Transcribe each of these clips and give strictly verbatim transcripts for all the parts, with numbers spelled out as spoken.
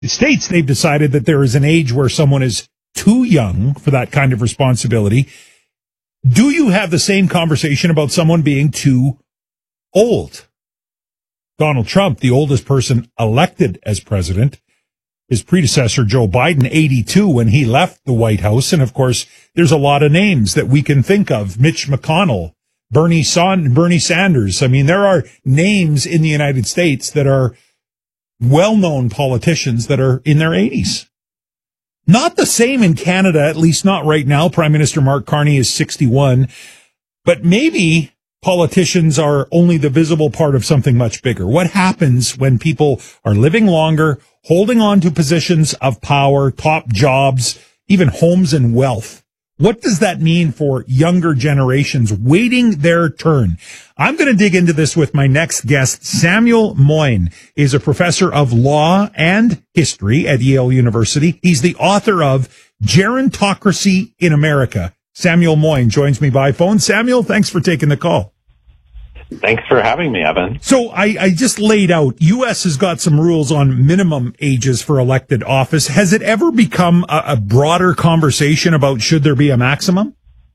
States, they've decided that there is an age where someone is too young for that kind of responsibility. Do you have the same conversation about someone being too old? Donald Trump, the oldest person elected as president, his predecessor, Joe Biden, eighty-two when he left the White House. And of course, there's a lot of names that we can think of. Mitch McConnell, Bernie, Son- Bernie Sanders. I mean, there are names in the United States that are well-known politicians that are in their eighties. Not the same in Canada, at least not right now. Prime Minister Mark Carney is sixty-one. But maybe politicians are only the visible part of something much bigger. What happens when people are living longer, holding on to positions of power, top jobs, even homes and wealth? What does that mean for younger generations waiting their turn? I'm going to dig into this with my next guest. Samuel Moyn is a professor of law and history at Yale University. He's the author of Gerontocracy in America. Samuel Moyn joins me by phone. Samuel, thanks for taking the call. Thanks for having me, Evan. So I, I just laid out, U S has got some rules on minimum ages for elected office. Has it ever become a, a broader conversation about should there be a maximum?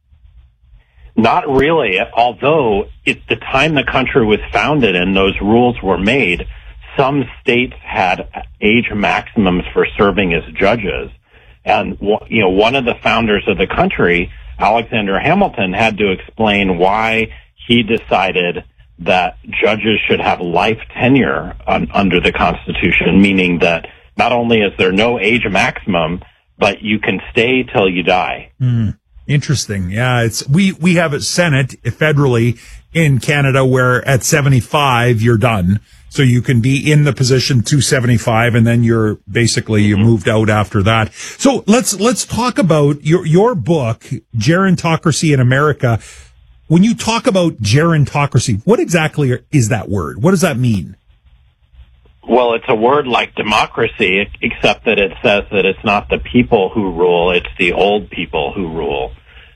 Not really, although at the time the country was founded and those rules were made, some states had age maximums for serving as judges. And, you know, one of the founders of the country, Alexander Hamilton, had to explain why he decided that judges should have life tenure on, under the Constitution, meaning that not only is there no age maximum, but you can stay till you die. Mm, interesting. Yeah, it's we we have a Senate federally in Canada where at seventy-five you're done, so you can be in the position to seventy-five, and then you're basically you moved out after that. So let's let's talk about your your book, Gerontocracy in America. When you talk about gerontocracy, what exactly is that word? What does that mean? Well, it's a word like democracy, except that it says that it's not the people who rule, it's the old people who rule.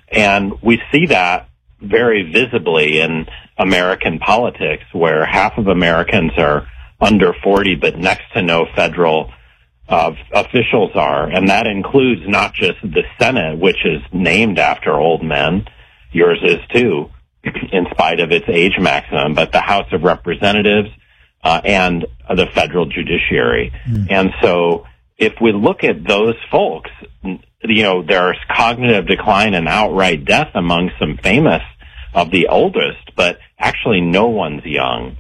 And we see that very visibly in American politics, where half of Americans are under forty, but next to no federal uh, officials are. And that includes not just the Senate, which is named after old men. Yours is too, in spite of its age maximum, but the House of Representatives uh, and the federal judiciary. Mm. And so if we look at those folks, you know, there's cognitive decline and outright death among some famous of the oldest, but actually no one's young.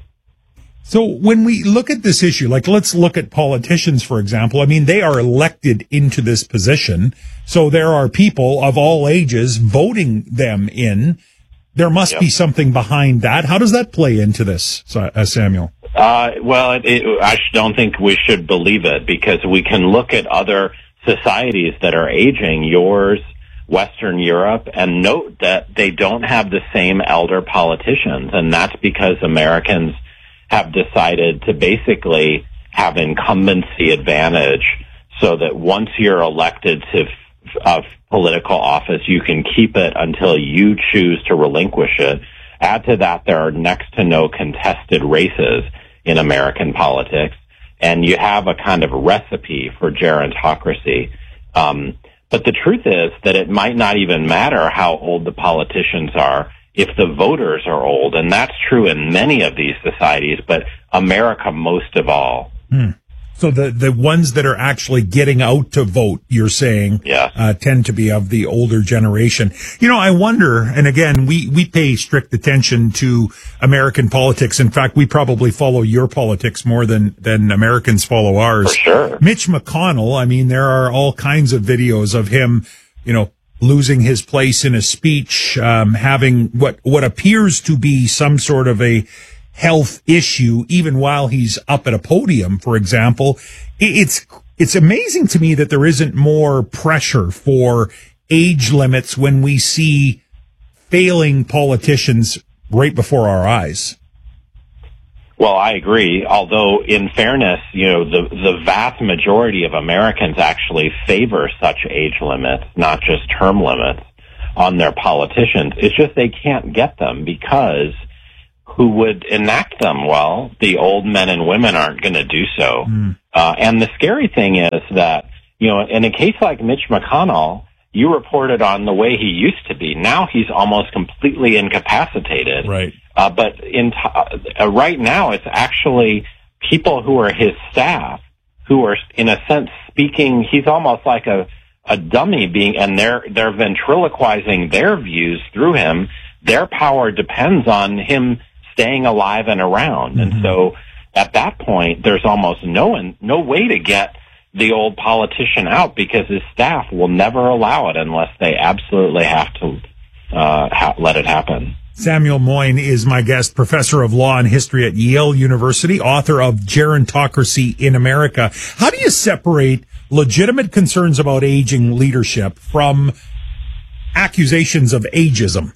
So when we look at this issue, like let's look at politicians, for example. I mean, they are elected into this position. So there are people of all ages voting them in. There must yep. be something behind that. How does that play into this, uh, Samuel? Uh, well, it, it, I don't think we should believe it, because we can look at other societies that are aging, yours, Western Europe, and note that they don't have the same elder politicians. And that's because Americans have decided to basically have incumbency advantage, so that once you're elected to of political office, you can keep it until you choose to relinquish it. Add to that, there are next to no contested races in American politics, and you have a kind of recipe for gerontocracy. Um, but the truth is that it might not even matter how old the politicians are if the voters are old, and that's true in many of these societies, but America most of all. Hmm. So the, the ones that are actually getting out to vote, you're saying, yeah. uh, tend to be of the older generation. You know, I wonder, and again, we, we pay strict attention to American politics. In fact, we probably follow your politics more than, than Americans follow ours. For sure. Mitch McConnell, I mean, there are all kinds of videos of him, you know, losing his place in a speech, um, having what, what appears to be some sort of a health issue, even while he's up at a podium, for example. It's, it's amazing to me that there isn't more pressure for age limits when we see failing politicians right before our eyes. Well, I agree. Although, in fairness, you know, the, the vast majority of Americans actually favor such age limits, not just term limits, on their politicians. It's just they can't get them because who would enact them. Well, the old men and women aren't going to do so. Mm. Uh, and the scary thing is that, you know, in a case like Mitch McConnell, you reported on the way he used to be. Now he's almost completely incapacitated. Right. Uh, but in t- uh, right now, it's actually people who are his staff who are, in a sense, speaking. He's almost like a, a dummy being, and they're they're ventriloquizing their views through him. Their power depends on him staying alive and around. Mm-hmm. And so, at that point, there's almost no no way to get the old politician out, because his staff will never allow it unless they absolutely have to uh, ha- let it happen. Samuel Moyn is my guest, professor of law and history at Yale University, author of Gerontocracy in America. How do you separate legitimate concerns about aging leadership from accusations of ageism?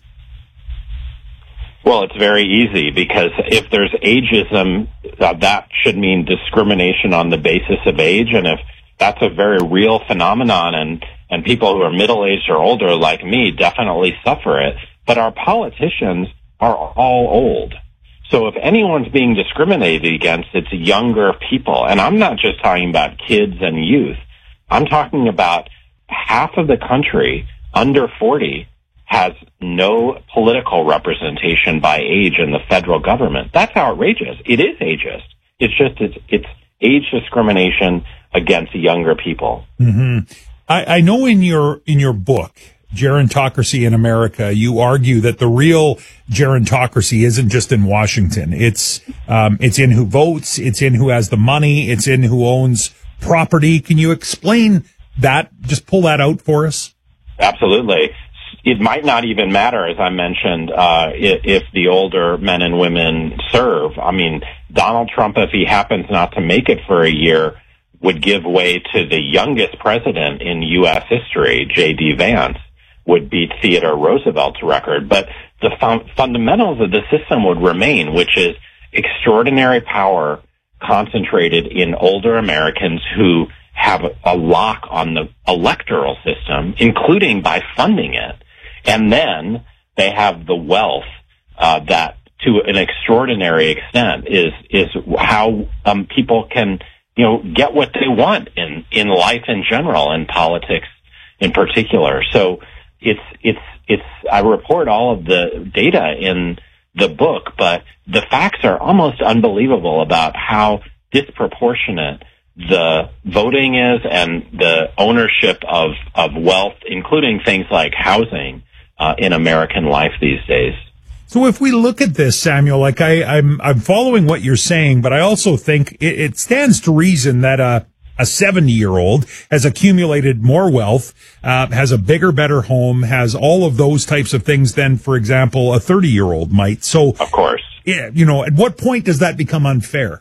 Well, it's very easy, because if there's ageism, uh, that should mean discrimination on the basis of age. And if that's a very real phenomenon, and, and people who are middle-aged or older like me definitely suffer it, but our politicians are all old. So if anyone's being discriminated against, it's younger people. And I'm not just talking about kids and youth. I'm talking about half of the country under forty has no political representation by age in the federal government. That's outrageous. It is ageist. It's just, it's, it's age discrimination against younger people. Mm-hmm. I, I know in your, in your book, Gerontocracy in America, you argue that the real gerontocracy isn't just in Washington. It's, um, it's in who votes, it's in who has the money, it's in who owns property. Can you explain that? Just pull that out for us. Absolutely. It might not even matter, as I mentioned, uh, if, if the older men and women serve. I mean, Donald Trump, if he happens not to make it for a year, would give way to the youngest president in U S history, J D Vance, would beat Theodore Roosevelt's record. But the fun- fundamentals of the system would remain, which is extraordinary power concentrated in older Americans who have a lock on the electoral system, including by funding it. And then they have the wealth uh, that, to an extraordinary extent, is is how um, people can, you know, get what they want in, in life in general, and politics in particular. So it's it's it's. I report all of the data in the book, but the facts are almost unbelievable about how disproportionate the voting is and the ownership of of wealth, including things like housing, uh, in American life these days. So if we look at this, Samuel, like I, I'm, I'm following what you're saying, but I also think it, it stands to reason that a, a seventy-year-old has accumulated more wealth, uh, has a bigger, better home, has all of those types of things than, for example, a thirty-year-old might. So, of course, yeah, you know, at what point does that become unfair?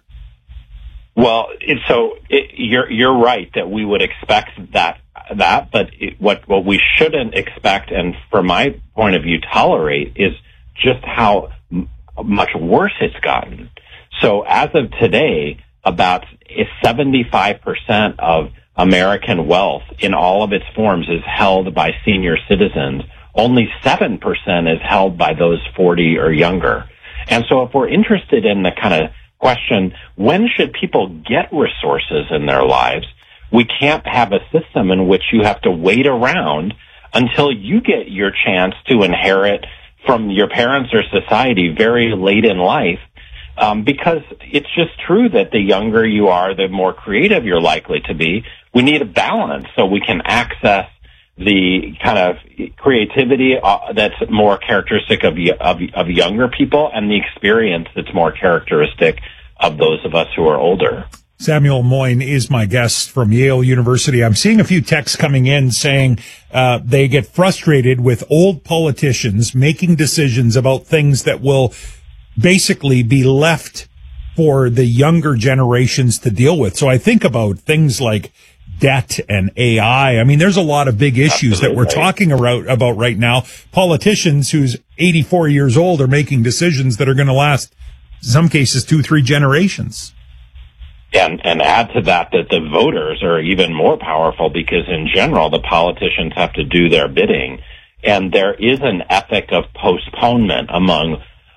Well, it, so it, you're you're right that we would expect that that, but it, what what we shouldn't expect, and from my point of view, tolerate, is just how m- much worse it's gotten. So as of today, about seventy-five percent of American wealth in all of its forms is held by senior citizens. Only seven percent is held by those forty or younger. And so if we're interested in the kind of question, when should people get resources in their lives, we can't have a system in which you have to wait around until you get your chance to inherit from your parents or society very late in life, um, because it's just true that the younger you are, the more creative you're likely to be. We need a balance so we can access the kind of creativity uh, that's more characteristic of, of of younger people, and the experience that's more characteristic of those of us who are older. Samuel Moyn is my guest from Yale University. I'm seeing a few texts coming in saying uh, they get frustrated with old politicians making decisions about things that will basically be left for the younger generations to deal with. So I think about things like debt and A I. I mean, there's a lot of big issues Absolutely. that we're talking about, about right now. Politicians who's eighty-four years old are making decisions that are going to last, in some cases, two, three generations. And, and add to that that the voters are even more powerful, because in general, the politicians have to do their bidding. And there is an ethic of postponement among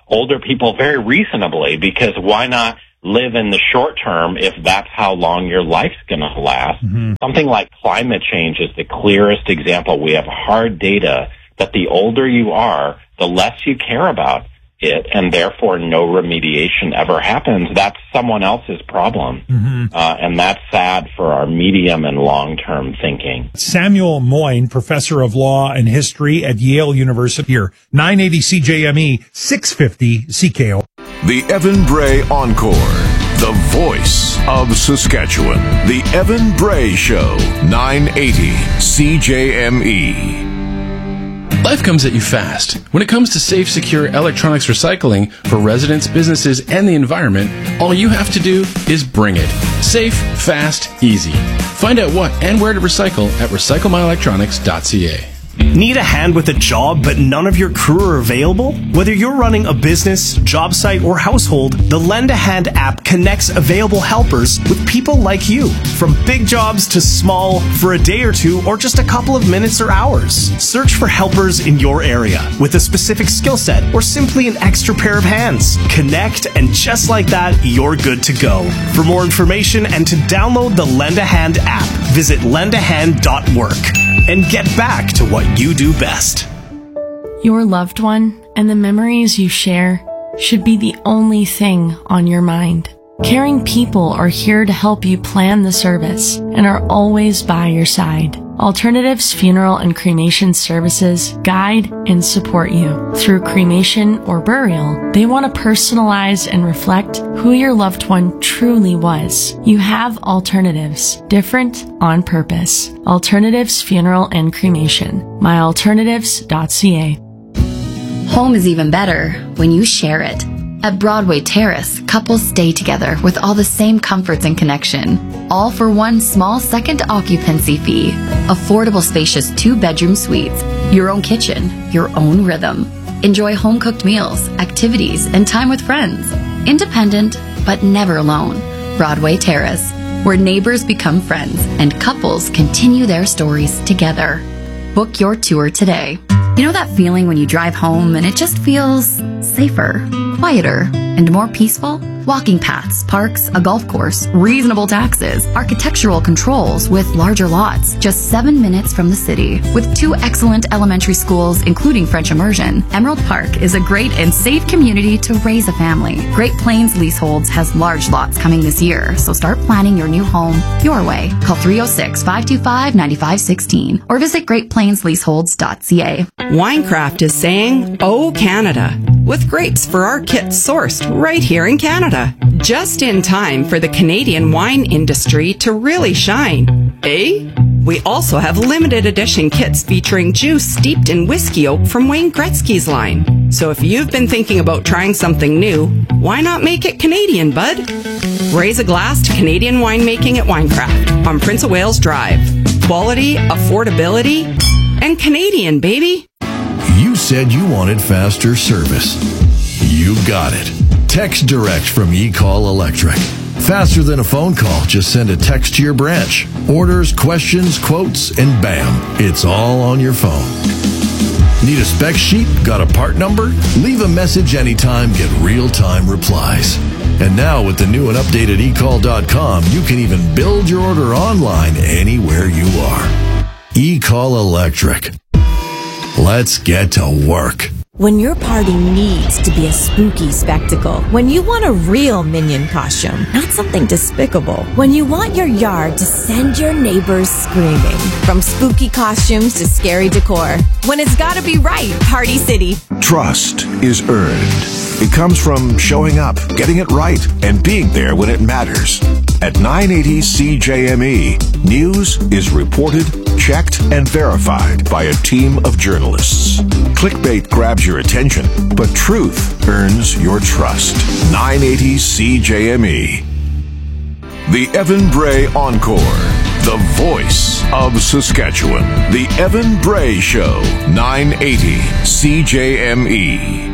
older people very reasonably, because why not live in the short term if that's how long your life's going to last? Mm-hmm. Something like climate change is the clearest example. We have hard data that the older you are, the less you care about it, and therefore no remediation ever happens. That's someone else's problem. Mm-hmm. Uh, and that's sad for our medium and long-term thinking. Samuel Moyn, professor of law and history at Yale University here. nine eighty C J M E, six fifty C K O. The Evan Bray Encore, the voice of Saskatchewan. The Evan Bray Show, nine eighty C J M E. Life comes at you fast. When it comes to safe, secure electronics recycling for residents, businesses, and the environment, all you have to do is bring it. Safe, fast, easy. Find out what and where to recycle at recycle my electronics dot c a. Need a hand with a job, but none of your crew are available? Whether you're running a business, job site, or household, the Lend a Hand app connects available helpers with people like you. From big jobs to small, for a day or two, or just a couple of minutes or hours. Search for helpers in your area with a specific skill set, or simply an extra pair of hands. Connect, and just like that, you're good to go. For more information and to download the Lend a Hand app, visit lend a hand dot work. And get back to what you do best. Your loved one and the memories you share should be the only thing on your mind. Caring people are here to help you plan the service and are always by your side. Alternatives Funeral and Cremation Services guide and support you. Through cremation or burial, they want to personalize and reflect who your loved one truly was. You have alternatives, different on purpose. Alternatives Funeral and Cremation. my alternatives dot c a. Home is even better when you share it. At Broadway Terrace, couples stay together with all the same comforts and connection, all for one small second occupancy fee. Affordable, spacious two-bedroom suites, your own kitchen, your own rhythm. Enjoy home-cooked meals, activities, and time with friends. Independent, but never alone. Broadway Terrace, where neighbors become friends and couples continue their stories together. Book your tour today. You know that feeling when you drive home and it just feels safer, quieter, and more peaceful? Walking paths, parks, a golf course, reasonable taxes, architectural controls with larger lots, just seven minutes from the city. With two excellent elementary schools, including French immersion, Emerald Park is a great and safe community to raise a family. Great Plains Leaseholds has large lots coming this year, so start planning your new home your way. Call three oh six, five two five, nine five one six or visit great plains leaseholds dot c a. Winecraft is saying, "Oh, Canada," with grapes for our kits sourced right here in Canada. Just in time for the Canadian wine industry to really shine. Eh? We also have limited edition kits featuring juice steeped in whiskey oak from Wayne Gretzky's line. So if you've been thinking about trying something new, why not make it Canadian, bud? Raise a glass to Canadian winemaking at Winecraft on Prince of Wales Drive. Quality, affordability, and Canadian, baby. You said you wanted faster service. You got it. Text Direct from eCall Electric. Faster than a phone call, just send a text to your branch. Orders, questions, quotes, and bam, it's all on your phone. Need a spec sheet? Got a part number? Leave a message anytime, get real-time replies. And now with the new and updated e call dot com, you can even build your order online anywhere you are. eCall Electric. Let's get to work. When your party needs to be a spooky spectacle, when you want a real Minion costume, not something despicable, when you want your yard to send your neighbors screaming, from spooky costumes to scary decor, when it's gotta be right, Party City. Trust is earned. It comes from showing up, getting it right, and being there when it matters. At nine eighty C J M E, news is reported, checked, and verified by a team of journalists. Clickbait grabs your attention, but truth earns your trust. nine eighty C J M E. The Evan Bray Encore, the voice of Saskatchewan. The Evan Bray Show, nine eighty C J M E.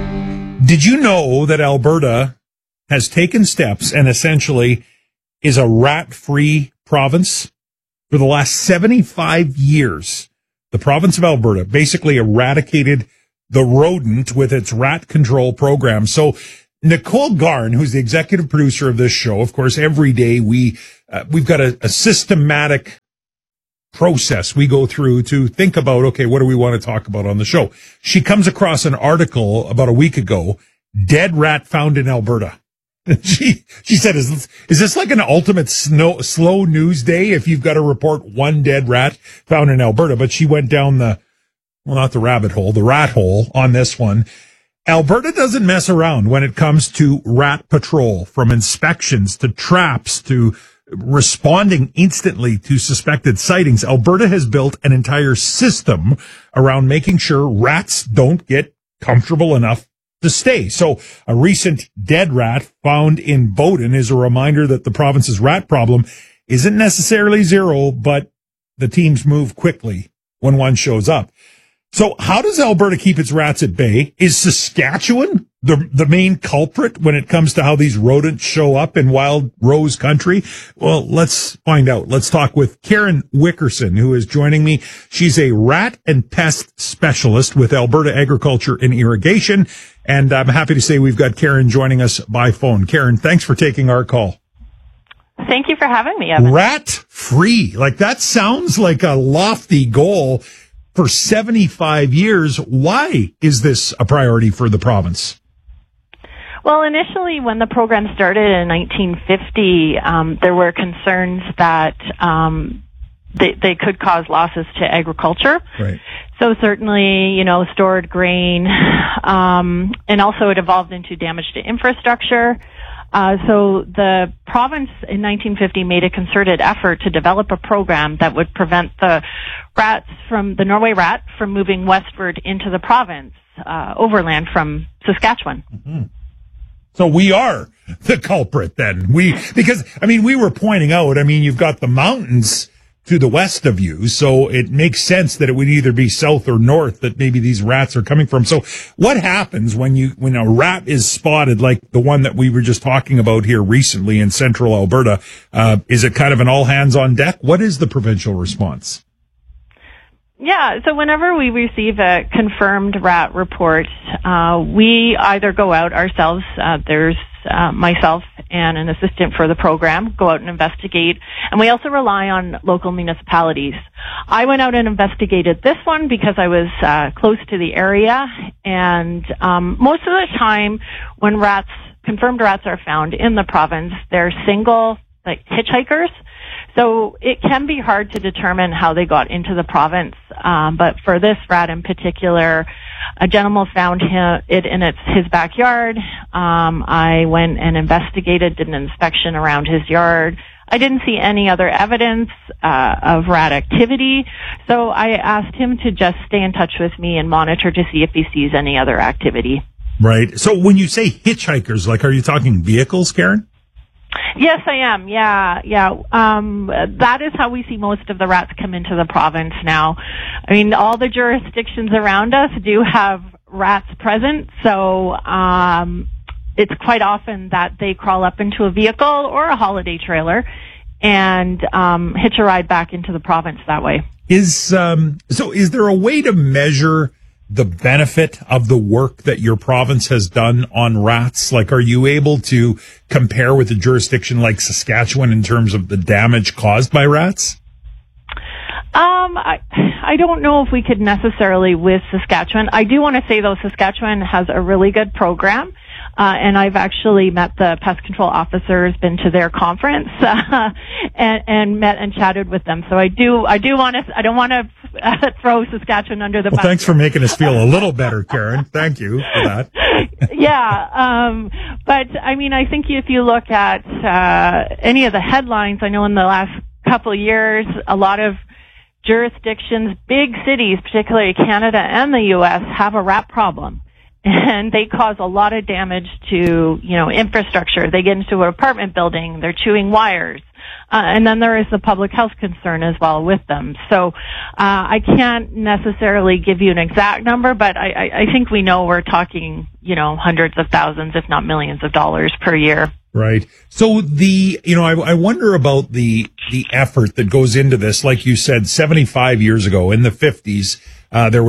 Did you know that Alberta has taken steps and essentially is a rat-free province? For the last seventy-five years, the province of Alberta basically eradicated the rodent with its rat control program. So Nicole Garn, who's the executive producer of this show, of course, every day we, uh, we've got a, a systematic process we go through to think about, okay, what do we want to talk about on the show? She comes across an article about a week ago, dead rat found in Alberta. She, she said, is, is this like an ultimate snow, slow news day if you've got to report one dead rat found in Alberta? But she went down the, well, not the rabbit hole, the rat hole on this one. Alberta doesn't mess around when it comes to rat patrol, from inspections to traps to responding instantly to suspected sightings. Alberta has built an entire system around making sure rats don't get comfortable enough to stay. So a recent dead rat found in Bowden is a reminder that the province's rat problem isn't necessarily zero, but the teams move quickly when one shows up. So how does Alberta keep its rats at bay? Is Saskatchewan the the main culprit when it comes to how these rodents show up in Wild Rose country? Well, let's find out. Let's talk with Karen Wickerson, who is joining me. She's a rat and pest specialist with Alberta Agriculture and Irrigation. And I'm happy to say we've got Karen joining us by phone. Karen, thanks for taking our call. Thank you for having me, Evan. Rat free. Like, that sounds like a lofty goal. For seventy-five years, why is this a priority for the province? Well, initially, when the program started in nineteen fifty, um, there were concerns that um, they, they could cause losses to agriculture. Right. So certainly, you know, stored grain, um, and also it evolved into damage to infrastructure. Uh, so the province in nineteen fifty made a concerted effort to develop a program that would prevent the rats from, the Norway rat, from moving westward into the province, uh, overland from Saskatchewan. Mm-hmm. So we are the culprit then. We, because, I mean, we were pointing out, I mean, you've got the mountains to the west of you, so it makes sense that it would either be south or north that maybe these rats are coming from. So what happens when you, when a rat is spotted, like the one that we were just talking about here recently in central Alberta? Uh, is it kind of an all hands on deck? What is the provincial response? Yeah, so whenever we receive a confirmed rat report, uh, we either go out ourselves, uh, there's uh, myself and an assistant for the program, go out and investigate, and we also rely on local municipalities. I went out and investigated this one because I was uh, close to the area, and um, most of the time when rats, confirmed rats are found in the province, they're single, like hitchhikers. So it can be hard to determine how they got into the province. Um, but for this rat in particular, a gentleman found him, it in its, his backyard. Um, I went and investigated, did an inspection around his yard. I didn't see any other evidence uh, of rat activity. So I asked him to just stay in touch with me and monitor to see if he sees any other activity. Right. So when you say hitchhikers, like, are you talking vehicles, Karen? Yes, I am. Yeah, yeah. Um, that is how we see most of the rats come into the province now. I mean, all the jurisdictions around us do have rats present, so um, it's quite often that they crawl up into a vehicle or a holiday trailer and um, hitch a ride back into the province that way. Is um, so? Is there a way to measure the benefit of the work that your province has done on rats? Like, are you able to compare with a jurisdiction like Saskatchewan in terms of the damage caused by rats? Um, I, I don't know if we could necessarily with Saskatchewan. I do want to say, though, Saskatchewan has a really good program. Uh, and I've actually met the pest control officers, been to their conference, uh, and, and met and chatted with them. So I do, I do want to, I don't want to uh, throw Saskatchewan under the bus. Well, thanks for making us feel a little better, Karen. Thank you for that. Yeah. Um, but I mean, I think if you look at, uh, any of the headlines, I know in the last couple of years, a lot of jurisdictions, big cities, particularly Canada and the U S, have a rat problem. And they cause a lot of damage to, you know, infrastructure. They get into an apartment building, they're chewing wires. Uh, and then there is the public health concern as well with them. So, uh, I can't necessarily give you an exact number, but I, I, I think we know we're talking, you know, hundreds of thousands, if not millions of dollars per year. Right. So the, you know, I, I wonder about the, the effort that goes into this. Like you said, seventy-five years ago in the fifties, uh, there was a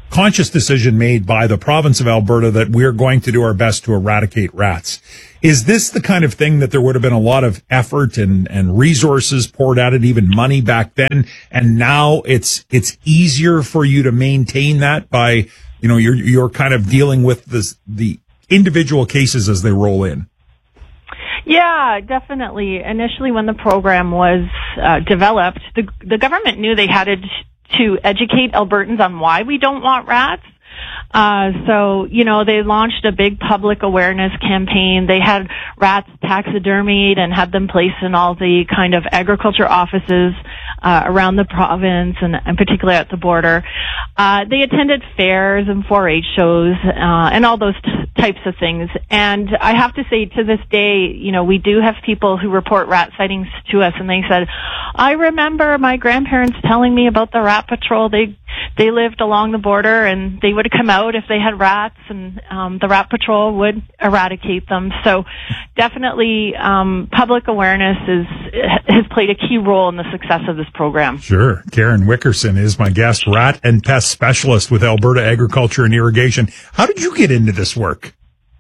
conscious decision made by the province of Alberta that we're going to do our best to eradicate rats. Is this the kind of thing that there would have been a lot of effort and, and resources poured at it, even money back then, and now it's it's easier for you to maintain that by, you know, you're you're kind of dealing with this, the individual cases as they roll in? Yeah, definitely. Initially, when the program was uh, developed, the the government knew they had to to educate Albertans on why we don't want rats. Uh, so, you know, they launched a big public awareness campaign. They had rats taxidermied and had them placed in all the kind of agriculture offices uh, around the province and, and particularly at the border. Uh, they attended fairs and four H shows uh, and all those t- types of things. And I have to say, to this day, you know, we do have people who report rat sightings to us, and they said, I remember my grandparents telling me about the rat patrol. They they lived along the border, and they would come out if they had rats, and um, the rat patrol would eradicate them. So definitely um, public awareness is has played a key role in the success of this program. Sure. Karen Wickerson is my guest, rat and pest specialist with Alberta Agriculture and Irrigation. How did you get into this work?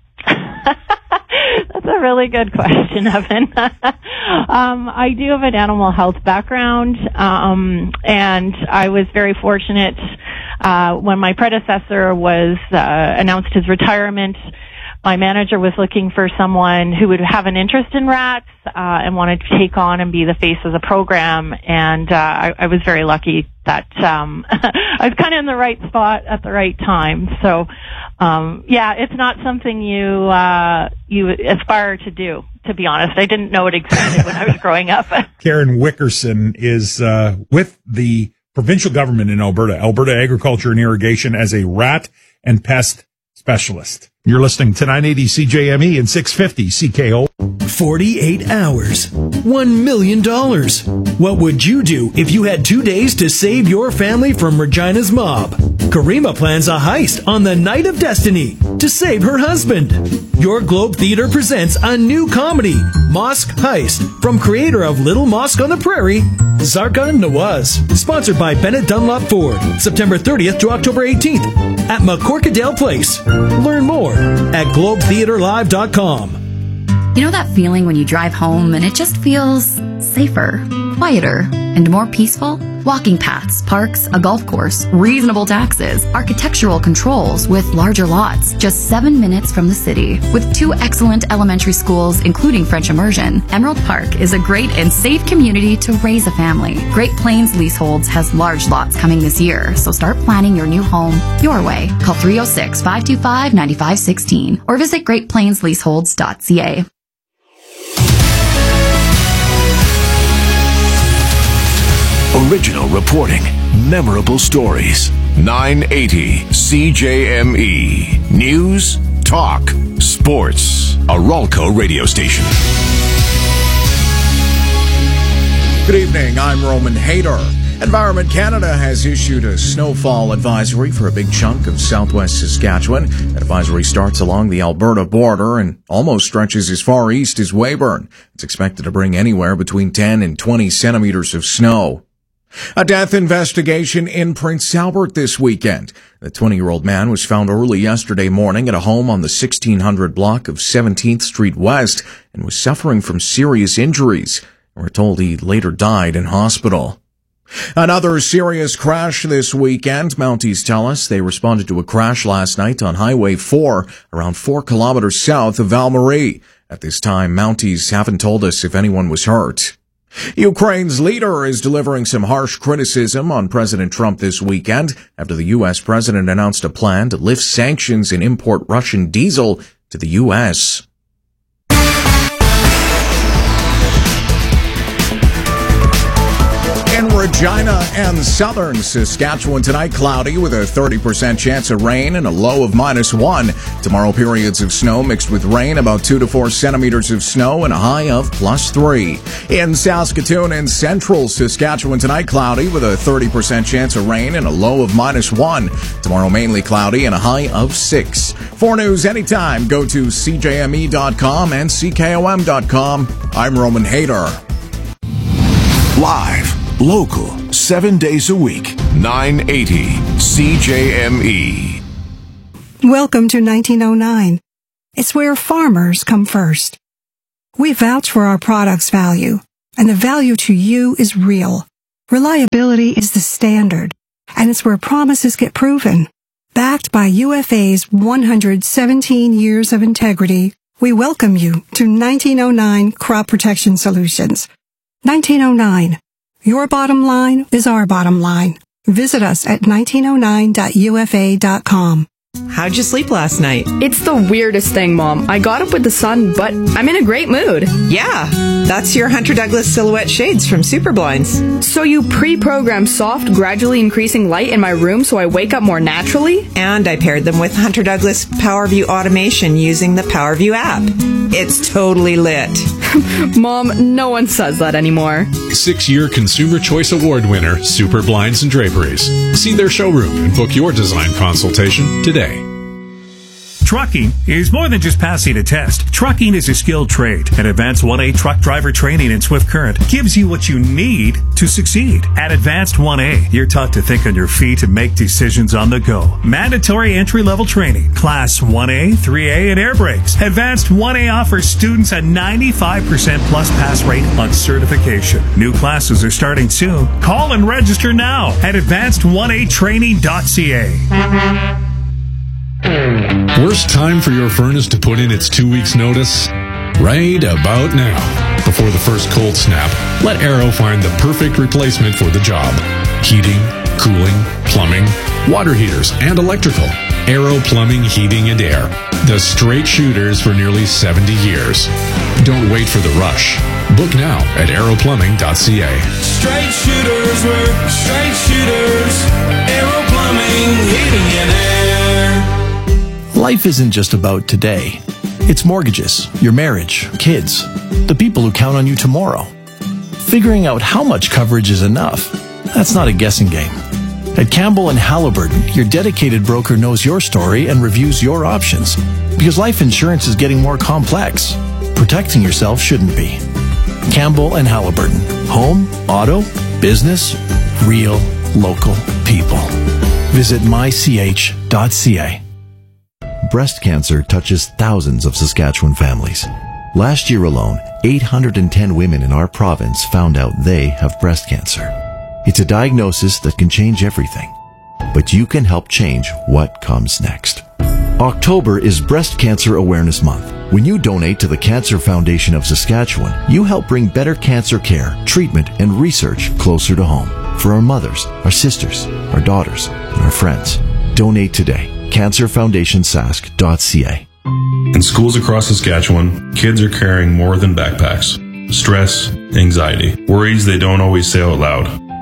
That's a really good question, Evan. um, I do have an animal health background, um, and I was very fortunate uh, when my predecessor was uh, announced his retirement. My manager was looking for someone who would have an interest in rats uh, and wanted to take on and be the face of the program. And uh, I, I was very lucky that um, I was kind of in the right spot at the right time. So, um, yeah, it's not something you uh, you aspire to do, to be honest. I didn't know it existed when I was growing up. Karen Wickerson is uh, with the provincial government in Alberta, Alberta Agriculture and Irrigation, as a rat and pest specialist. You're listening to nine eighty C J M E and six fifty C K O. forty-eight hours. one million dollars. What would you do if you had two days to save your family from Regina's mob? Karima plans a heist on the Night of Destiny to save her husband. Your Globe Theatre presents a new comedy, Mosque Heist, from creator of Little Mosque on the Prairie, Zarkan Nawaz. Sponsored by Bennett Dunlop Ford. September thirtieth to October eighteenth at McCorkadale Place. Learn more at globe theatre live dot com. You know that feeling when you drive home and it just feels safer, quieter, and more peaceful? Walking paths, parks, a golf course, reasonable taxes, architectural controls with larger lots, just seven minutes from the city. With two excellent elementary schools, including French immersion, Emerald Park is a great and safe community to raise a family. Great Plains Leaseholds has large lots coming this year, so start planning your new home your way. Call three oh six, five two five, nine five one six or visit great plains leaseholds dot c a. Original reporting, memorable stories. nine eighty C J M E. News, talk, sports. A Ralco radio station. Good evening, I'm Roman Hayter. Environment Canada has issued a snowfall advisory for a big chunk of southwest Saskatchewan. That advisory starts along the Alberta border and almost stretches as far east as Weyburn. It's expected to bring anywhere between ten and twenty centimeters of snow. A death investigation in Prince Albert this weekend. The twenty-year-old man was found early yesterday morning at a home on the sixteen hundred block of seventeenth Street West and was suffering from serious injuries. We're told he later died in hospital. Another serious crash this weekend. Mounties tell us they responded to a crash last night on Highway four, around four kilometers south of Val-Marie. At this time, Mounties haven't told us if anyone was hurt. Ukraine's leader is delivering some harsh criticism on President Trump this weekend after the U S president announced a plan to lift sanctions and import Russian diesel to the U S. In Regina and southern Saskatchewan tonight, cloudy with a thirty percent chance of rain and a low of minus one. Tomorrow, periods of snow mixed with rain, about two to four centimeters of snow and a high of plus three. In Saskatoon and central Saskatchewan tonight, cloudy with a thirty percent chance of rain and a low of minus one. Tomorrow, mainly cloudy and a high of six. For news anytime, go to C J M E dot com and C K O M dot com. I'm Roman Hayter. Live, local, seven days a week. nine eighty C J M E. Welcome to nineteen oh nine. It's where farmers come first. We vouch for our product's value, and the value to you is real. Reliability is the standard, and it's where promises get proven. Backed by U F A's one hundred seventeen years of integrity, we welcome you to nineteen oh nine Crop Protection Solutions. nineteen oh nine. Your bottom line is our bottom line. Visit us at nineteen oh nine dot U F A dot com. How'd you sleep last night? It's the weirdest thing, Mom. I got up with the sun, but I'm in a great mood. Yeah, that's your Hunter Douglas Silhouette Shades from Super Blinds. So you pre-programmed soft, gradually increasing light in my room so I wake up more naturally? And I paired them with Hunter Douglas PowerView Automation using the PowerView app. It's totally lit. Mom, no one says that anymore. Six-year Consumer Choice Award winner, Super Blinds and Draperies. See their showroom and book your design consultation today. Trucking is more than just passing a test. Trucking is a skilled trade, and Advanced one A truck driver training in Swift Current gives you what you need to succeed. At Advanced one A, you're taught to think on your feet and make decisions on the go. Mandatory entry-level training, Class one A, three A, and air brakes. Advanced one A offers students a ninety-five percent plus pass rate on certification. New classes are starting soon. Call and register now at advanced one a training dot c a. Worst time for your furnace to put in its two weeks notice? Right about now. Before the first cold snap, let Arrow find the perfect replacement for the job. Heating, cooling, plumbing, water heaters, and electrical. Arrow Plumbing, Heating, and Air. The straight shooters for nearly seventy years. Don't wait for the rush. Book now at arrow plumbing dot c a. Straight shooters work, straight shooters. Arrow Plumbing, Heating, and Air. Life isn't just about today. It's mortgages, your marriage, kids, the people who count on you tomorrow. Figuring out how much coverage is enough, that's not a guessing game. At Campbell and Halliburton, your dedicated broker knows your story and reviews your options. Because life insurance is getting more complex. Protecting yourself shouldn't be. Campbell and Halliburton. Home, auto, business, real, local people. Visit my c h dot c a. Breast cancer touches thousands of Saskatchewan families. Last year alone, eight hundred ten women in our province found out they have breast cancer. It's a diagnosis that can change everything, but you can help change what comes next. October is Breast Cancer Awareness Month. When you donate to the Cancer Foundation of Saskatchewan, you help bring better cancer care, treatment, and research closer to home for our mothers, our sisters, our daughters, and our friends. Donate today. cancer foundation sask dot c a. In schools across Saskatchewan, kids are carrying more than backpacks. Stress, anxiety, worries they don't always say out loud.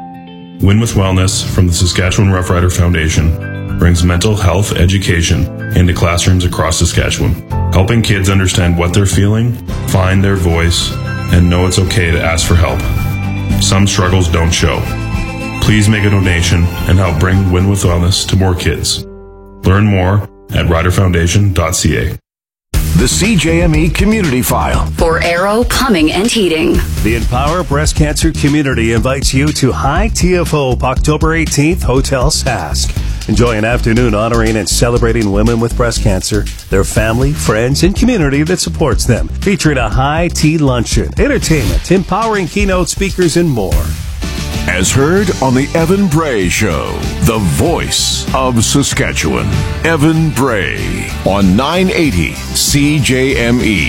Win with Wellness from the Saskatchewan Rough Rider Foundation brings mental health education into classrooms across Saskatchewan, helping kids understand what they're feeling, find their voice, and know it's okay to ask for help. Some struggles don't show. Please make a donation and help bring Win with Wellness to more kids. Learn more at rider foundation dot c a. The C J M E Community File. For Arrow Plumbing and Heating. The Empower Breast Cancer Community invites you to High T F O October eighteenth, Hotel Sask. Enjoy an afternoon honoring and celebrating women with breast cancer, their family, friends, and community that supports them. Featuring a high tea luncheon, entertainment, empowering keynote speakers, and more. As heard on the Evan Bray Show, the voice of Saskatchewan. Evan Bray on nine eighty C J M E.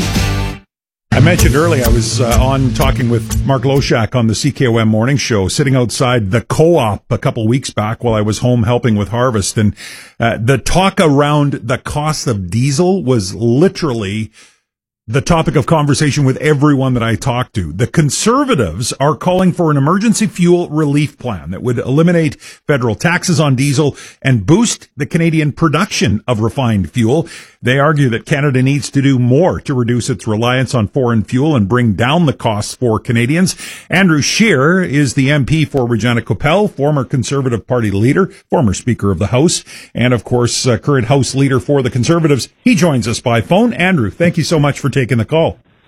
I mentioned earlier I was uh, on talking with Mark Loshak on the C K O M Morning Show, sitting outside the co-op a couple weeks back while I was home helping with harvest. And uh, the talk around the cost of diesel was literally the topic of conversation with everyone that I talked to. The Conservatives are calling for an emergency fuel relief plan that would eliminate federal taxes on diesel and boost the Canadian production of refined fuel. They argue that Canada needs to do more to reduce its reliance on foreign fuel and bring down the costs for Canadians. Andrew Scheer is the M P for Regina Coppell, former Conservative Party leader, former Speaker of the House, and of course, uh, current House leader for the Conservatives. He joins us by phone. Andrew, thank you so much for taking the call.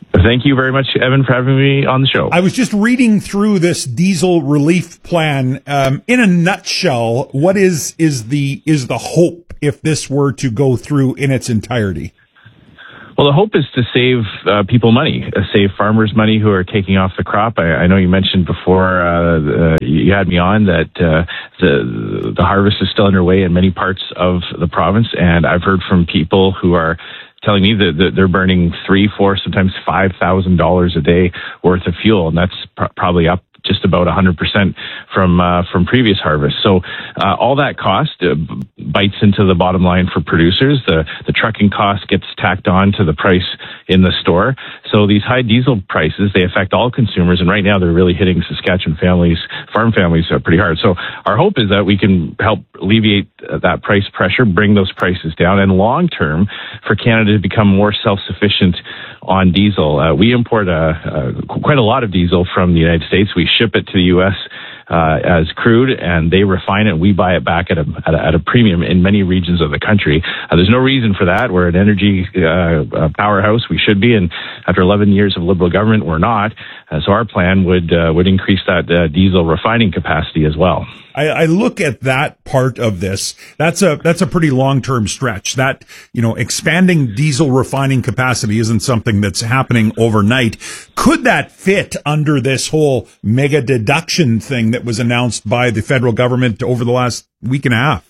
Thank you very much, Evan, for having me on the show. I was just reading through this diesel relief plan. Um, in a nutshell, what is is the is the hope if this were to go through in its entirety? Well, the hope is to save uh, people money, uh, save farmers money who are taking off the crop. I, I know you mentioned before uh, uh, you had me on that uh, the the harvest is still underway in many parts of the province, and I've heard from people who are telling me that, that they're burning three, four, sometimes five thousand dollars a day worth of fuel, and that's pr- probably up just about one hundred percent from uh, from previous harvests. So uh, all that cost uh, bites into the bottom line for producers. The the trucking cost gets tacked on to the price in the store. So these high diesel prices, they affect all consumers, and right now they're really hitting Saskatchewan families, farm families, uh, pretty hard. So our hope is that we can help alleviate uh, that price pressure, bring those prices down, and long term for Canada to become more self-sufficient on diesel. Uh, we import a, a, quite a lot of diesel from the United States. We ship it to the U S uh, as crude, and they refine it. And we buy it back at a, at a, at a premium in many regions of the country. Uh, there's no reason for that. We're an energy uh, powerhouse. We should be, and after eleven years of Liberal government, we're not. Uh, so our plan would uh, would increase that uh, diesel refining capacity as well. I, I look at that part of this. That's a that's a pretty long term stretch. That, you know, expanding diesel refining capacity isn't something that's happening overnight. Could that fit under this whole mega deduction thing that was announced by the federal government over the last week and a half?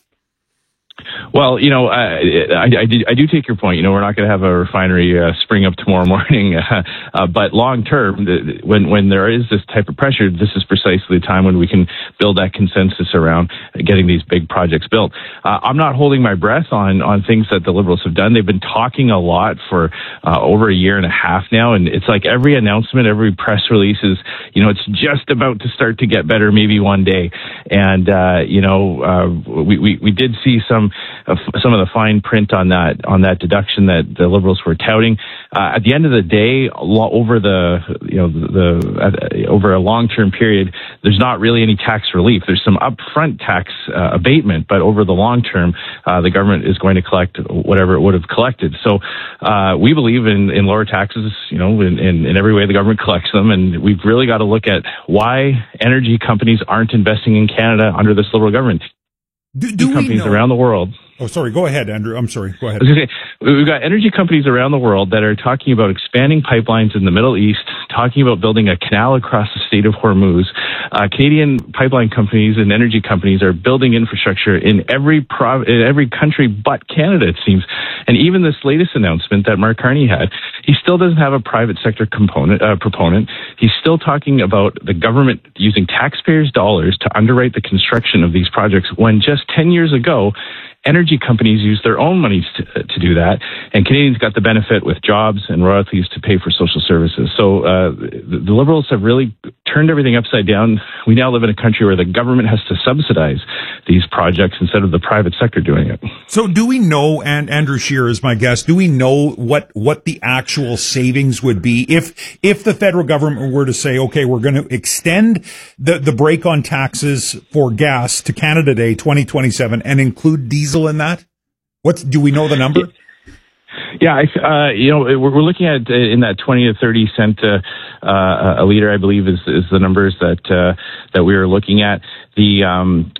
Well, you know, uh, I, I, do, I do take your point. You know, we're not going to have a refinery uh, spring up tomorrow morning. Uh, uh, but long term, the, when when there is this type of pressure, this is precisely the time when we can build that consensus around getting these big projects built. Uh, I'm not holding my breath on on things that the Liberals have done. They've been talking a lot for uh, over a year and a half now, and it's like every announcement, every press release is, you know, it's just about to start to get better, maybe one day. And uh, you know, uh, we, we we did see some. Uh, some of the fine print on that on that deduction that the Liberals were touting. Uh, at the end of the day, over the you know the uh, over a long term period, there's not really any tax relief. There's some upfront tax uh, abatement, but over the long term, uh, the government is going to collect whatever it would have collected. So uh, we believe in, in lower taxes, you know, in, in, in every way the government collects them, and we've really got to look at why energy companies aren't investing in Canada under this Liberal government. Do, do companies around the world. Oh, sorry. Go ahead, Andrew. I'm sorry. Go ahead. I was gonna say, we've got energy companies around the world that are talking about expanding pipelines in the Middle East, talking about building a canal across the state of Hormuz. Uh, Canadian pipeline companies and energy companies are building infrastructure in every prov- in every country but Canada, it seems. And even this latest announcement that Mark Carney had, he still doesn't have a private sector component uh, proponent. He's still talking about the government using taxpayers' dollars to underwrite the construction of these projects, when just ten years ago, energy companies use their own monies to, to do that, and Canadians got the benefit with jobs and royalties to pay for social services. So uh, the, the Liberals have really turned everything upside down. We now live in a country where the government has to subsidize these projects instead of the private sector doing it. So do we know, and Andrew Scheer is my guest, do we know what, what the actual savings would be if if the federal government were to say, okay, we're going to extend the, the break on taxes for gas to Canada Day twenty twenty-seven and include diesel in that? What's, do we know the number? Yeah, I, uh, you know, we're, we're looking at uh, in that twenty to thirty cent uh, uh, a liter, I believe, is, is the numbers that uh, that we were looking at. The um,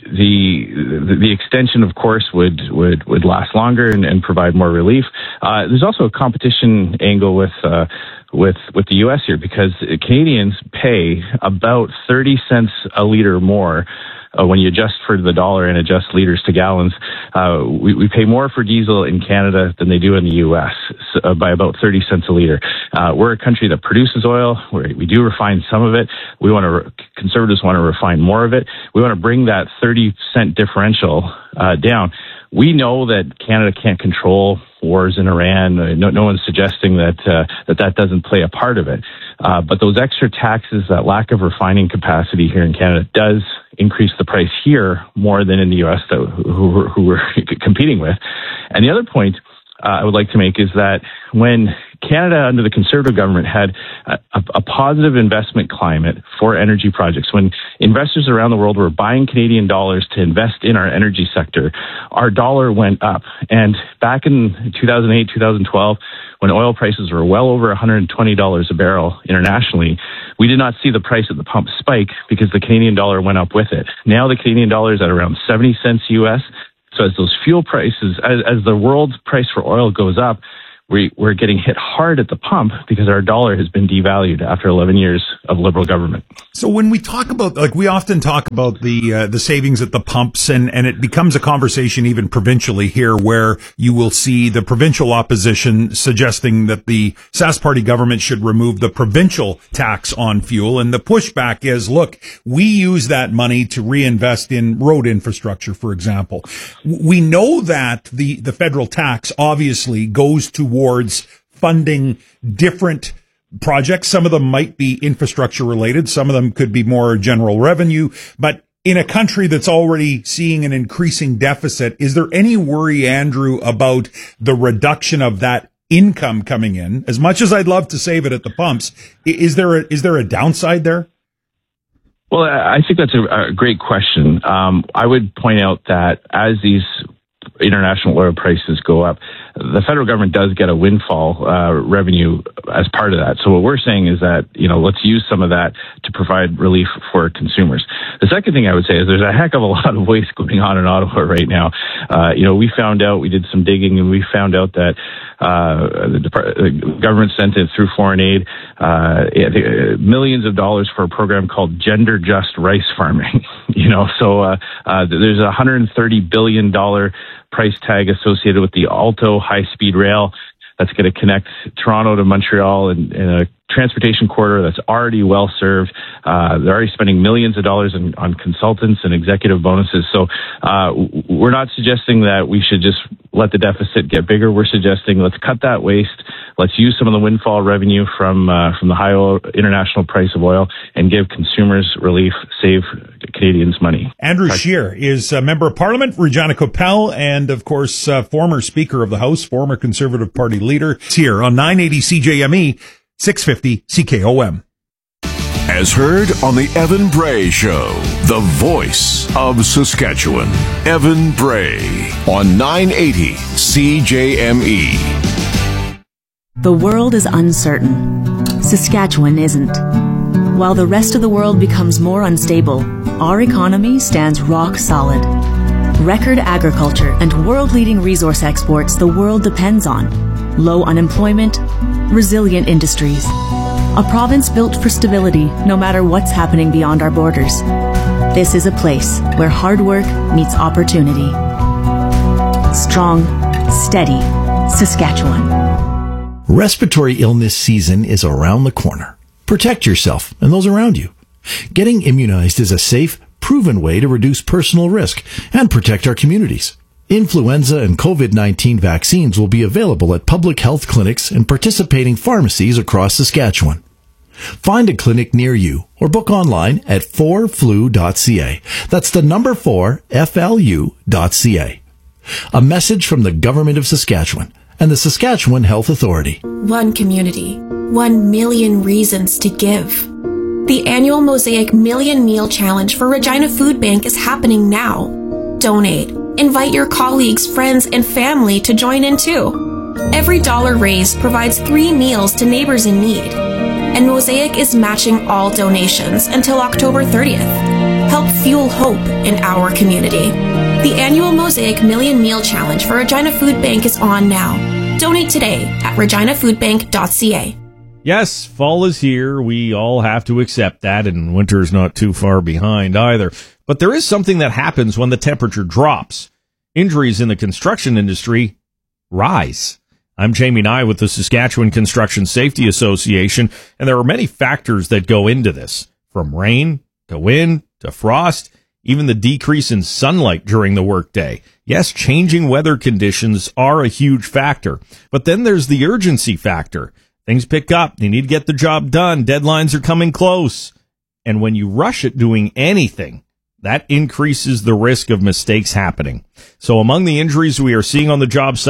the the extension, of course, would would, would last longer and, and provide more relief. Uh, there's also a competition angle with. Uh, with with the U S here, because Canadians pay about thirty cents a liter more uh, when you adjust for the dollar and adjust liters to gallons. Uh, we, we pay more for diesel in Canada than they do in the U S so, uh, by about thirty cents a liter. Uh, we're a country that produces oil. We're, we do refine some of it. We want to, re- conservatives want to refine more of it. We want to bring that thirty cent differential uh, down. We know that Canada can't control wars in Iran. No, no one's suggesting that, uh, that that doesn't play a part of it. Uh, but those extra taxes, that lack of refining capacity here in Canada, does increase the price here more than in the U S that, who, who we're competing with. And the other point uh, I would like to make is that when Canada, under the Conservative government, had a, a positive investment climate for energy projects, when investors around the world were buying Canadian dollars to invest in our energy sector, our dollar went up. And back in two thousand eight, two thousand twelve, when oil prices were well over one hundred twenty dollars a barrel internationally, we did not see the price at the pump spike because the Canadian dollar went up with it. Now the Canadian dollar is at around seventy cents U S. So as those fuel prices, as, as the world's price for oil goes up, we, we're getting hit hard at the pump because our dollar has been devalued after eleven years of Liberal government. So when we talk about, like, we often talk about the uh, the savings at the pumps, and, and it becomes a conversation even provincially here, where you will see the provincial opposition suggesting that the Sask Party government should remove the provincial tax on fuel. And the pushback is, look, we use that money to reinvest in road infrastructure, for example. We know that the, the federal tax obviously goes towards funding different projects. Some of them might be infrastructure related. Some of them could be more general revenue. But in a country that's already seeing an increasing deficit, is there any worry, Andrew, about the reduction of that income coming in? As much as I'd love to save it at the pumps, is there a, is there a downside there? Well, I think that's a, a great question. Um, I would point out that as these international oil prices go up, the federal government does get a windfall uh, revenue as part of that. So what we're saying is that, you know, let's use some of that to provide relief for consumers. The second thing I would say is there's a heck of a lot of waste going on in Ottawa right now. Uh, you know, we found out, we did some digging, and we found out that uh, the, Depart- the government sent it through foreign aid, uh, millions of dollars for a program called Gender Just Rice Farming. You know, so uh, uh, there's a one hundred thirty billion dollars price tag associated with the Alto high-speed rail that's going to connect Toronto to Montreal in, in a transportation corridor that's already well served. Uh, they're already spending millions of dollars in, on consultants and executive bonuses. So uh, we're not suggesting that we should just let the deficit get bigger. We're suggesting let's cut that waste. Let's use some of the windfall revenue from uh, from the high oil, international price of oil and give consumers relief, save Canadians money. Andrew Scheer is a member of Parliament, Regina Coppell, and of course, uh, former Speaker of the House, former Conservative Party leader. It's here on nine eighty C J M E, six fifty C K O M. As heard on the Evan Bray Show, the voice of Saskatchewan. Evan Bray on nine eighty C J M E. The world is uncertain. Saskatchewan isn't. While the rest of the world becomes more unstable, our economy stands rock solid. Record agriculture and world-leading resource exports the world depends on. Low unemployment, resilient industries. A province built for stability no matter what's happening beyond our borders. This is a place where hard work meets opportunity. Strong, steady Saskatchewan. Respiratory illness season is around the corner. Protect yourself and those around you. Getting immunized is a safe, proven way to reduce personal risk and protect our communities. Influenza and covid nineteen vaccines will be available at public health clinics and participating pharmacies across Saskatchewan. Find a clinic near you or book online at four flu dot c a. That's the number four, F L U dot C A. A message from the Government of Saskatchewan and the Saskatchewan Health Authority. One community, one million reasons to give. The annual Mosaic Million Meal Challenge for Regina Food Bank is happening now. Donate. Invite your colleagues, friends, and family to join in too. Every dollar raised provides three meals to neighbors in need. And Mosaic is matching all donations until October thirtieth. Help fuel hope in our community. The annual Mosaic Million Meal Challenge for Regina Food Bank is on now. Donate today at regina food bank dot c a. Yes, fall is here. We all have to accept that, and winter is not too far behind either. But there is something that happens when the temperature drops. Injuries in the construction industry rise. I'm Jamie Nye with the Saskatchewan Construction Safety Association, and there are many factors that go into this, from rain to wind to frost, even the decrease in sunlight during the workday. Yes, changing weather conditions are a huge factor, but then there's the urgency factor. Things pick up. You need to get the job done. Deadlines are coming close. And when you rush at doing anything, that increases the risk of mistakes happening. So among the injuries we are seeing on the job site,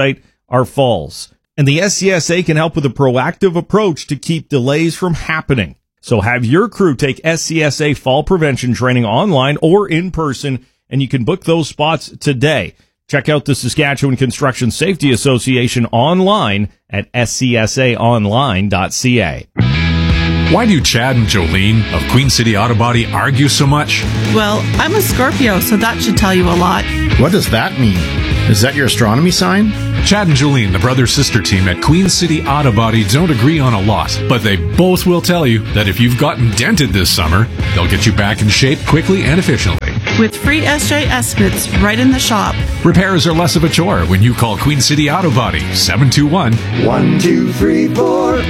are falls. And the S C S A can help with a proactive approach to keep delays from happening. So have your crew take S C S A fall prevention training online or in person, and you can book those spots today. Check out the Saskatchewan Construction Safety Association online at s c s a online dot c a. Why do Chad and Jolene of Queen City Auto Body argue so much? Well, I'm a Scorpio, so that should tell you a lot. What does that mean? Is that your astronomy sign? Chad and Jolene, the brother-sister team at Queen City Auto Body, don't agree on a lot, but they both will tell you that if you've gotten dented this summer, they'll get you back in shape quickly and efficiently. With free S J estimates right in the shop. Repairs are less of a chore when you call Queen City Auto Body, seven two one, one two three four.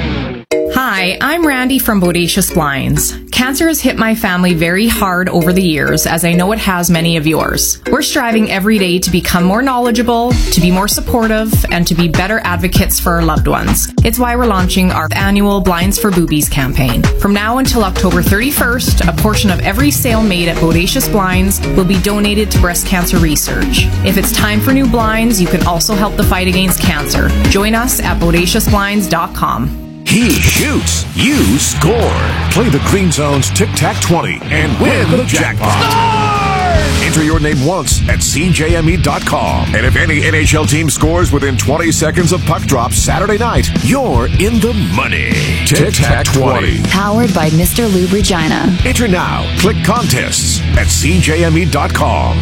Hi, I'm Randy from Bodacious Blinds. Cancer has hit my family very hard over the years, as I know it has many of yours. We're striving every day to become more knowledgeable, to be more supportive, and to be better advocates for our loved ones. It's why we're launching our annual Blinds for Boobies campaign. From now until October thirty-first, a portion of every sale made at Bodacious Blinds will be donated to breast cancer research. If it's time for new blinds, you can also help the fight against cancer. Join us at bodacious blinds dot com. He shoots, you score. Play the Green Zone's Tic Tac twenty and win the jackpot. Enter your name once at c j m e dot com. And if any N H L team scores within twenty seconds of puck drop Saturday night, you're in the money. Tic Tac twenty. Powered by Mister Lube Regina. Enter now. Click contests at c j m e dot com.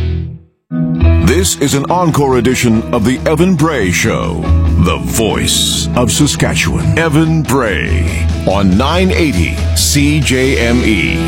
This is an encore edition of the Evan Bray Show, the voice of Saskatchewan. Evan Bray on nine eighty C J M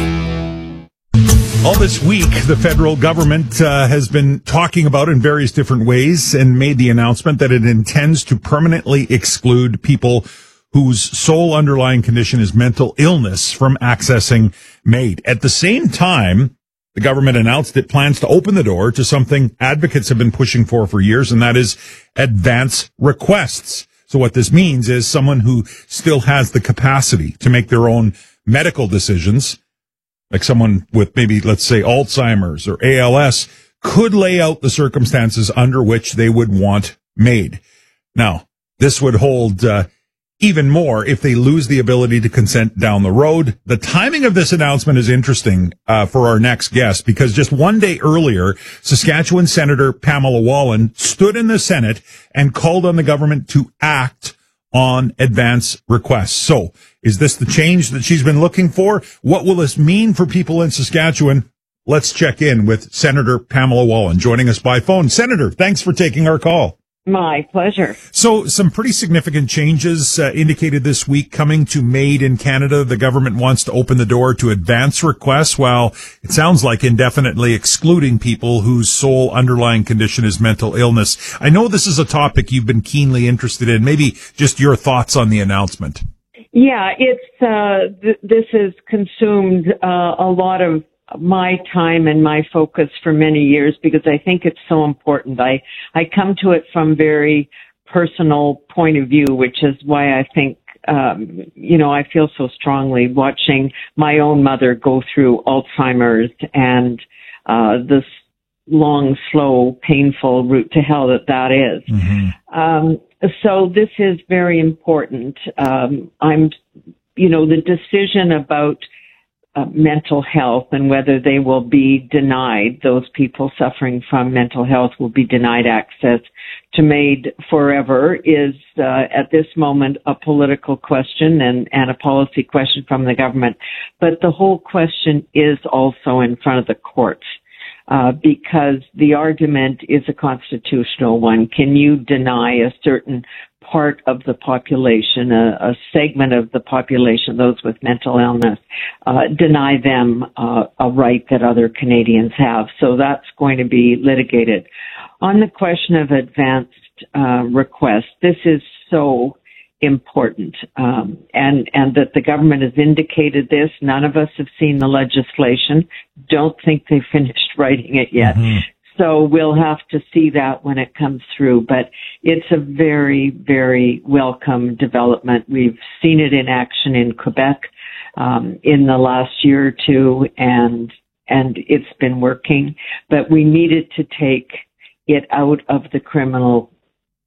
E. All this week, the federal government uh, has been talking about in various different ways and made the announcement that it intends to permanently exclude people whose sole underlying condition is mental illness from accessing MAID. At the same time, the government announced it plans to open the door to something advocates have been pushing for for years, and that is advance requests. So what this means is someone who still has the capacity to make their own medical decisions, like someone with maybe, let's say, Alzheimer's or A L S, could lay out the circumstances under which they would want MAID. Now, this would hold uh, even more if they lose the ability to consent down the road. The timing of this announcement is interesting uh, for our next guest, because just one day earlier, Saskatchewan Senator Pamela Wallin stood in the Senate and called on the government to act on advance requests. So is this the change that she's been looking for? What will this mean for people in Saskatchewan? Let's check in with Senator Pamela Wallin, joining us by phone. Senator, thanks for taking our call. My pleasure. So some pretty significant changes uh, indicated this week coming to MAID in Canada. The government wants to open the door to advance requests, while it sounds like indefinitely excluding people whose sole underlying condition is mental illness. I know this is a topic you've been keenly interested in. Maybe just your thoughts on the announcement. Yeah, it's uh, th- this has consumed uh, a lot of my time and my focus for many years, because I think it's so important. I, I come to it from very personal point of view, which is why I think, um, you know, I feel so strongly watching my own mother go through Alzheimer's and, uh, this long, slow, painful route to hell that that is. Mm-hmm. Um, so this is very important. Um, I'm, you know, the decision about Uh, mental health and whether they will be denied, those people suffering from mental health will be denied access to MAID forever, is uh, at this moment a political question and, and a policy question from the government. But the whole question is also in front of the courts, uh, because the argument is a constitutional one. Can you deny a certain part of the population, a, a segment of the population, those with mental illness, uh, deny them uh, a right that other Canadians have? So that's going to be litigated. On the question of advanced uh, requests, this is so important, um, and and that the government has indicated this. None of us have seen the legislation. Don't think they finished writing it yet. Mm-hmm. So we'll have to see that when it comes through. But it's a very, very welcome development. We've seen it in action in Quebec um, in the last year or two, and and it's been working. But we needed to take it out of the criminal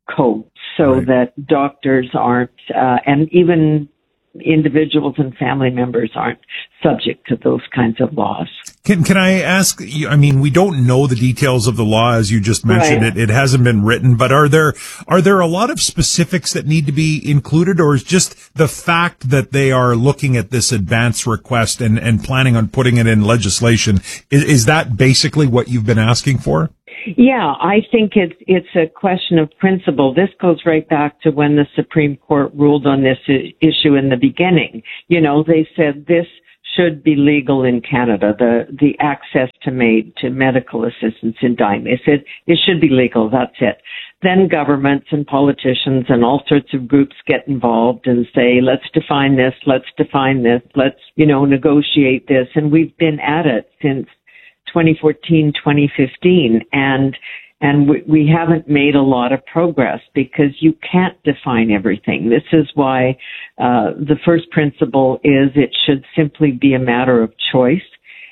code so right. that doctors aren't, uh, and even individuals and family members aren't subject to those kinds of laws. Can can I ask you, I mean, we don't know the details of the law, as you just mentioned. Right. It, it hasn't been written, but are there, are there a lot of specifics that need to be included, or is just the fact that they are looking at this advance request and, and planning on putting it in legislation, is, is that basically what you've been asking for? Yeah, I think it's it's a question of principle. This goes right back to when the Supreme Court ruled on this I- issue in the beginning. You know, they said this should be legal in Canada, the the access to MAID, to medical assistance in dying. They said it should be legal, that's it. Then governments and politicians and all sorts of groups get involved and say, let's define this, let's define this, let's, you know, negotiate this. And we've been at it since twenty fourteen, twenty fifteen, and and we, we haven't made a lot of progress because you can't define everything. This is why uh, the first principle is it should simply be a matter of choice,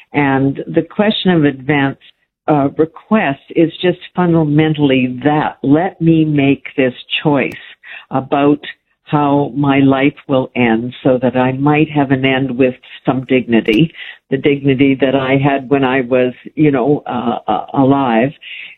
and the question of advance uh, request is just fundamentally that. Let me make this choice about how my life will end so that I might have an end with some dignity, the dignity that I had when I was, you know, uh, uh, alive.